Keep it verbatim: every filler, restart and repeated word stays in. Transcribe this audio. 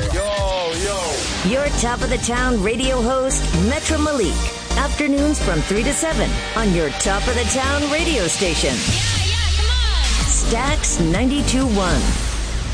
Yo, yo. Your top of the town radio host, Metro Malik. Afternoons from three to seven on your top of the town radio station. Yeah, yeah, come on. Stax ninety-two point one.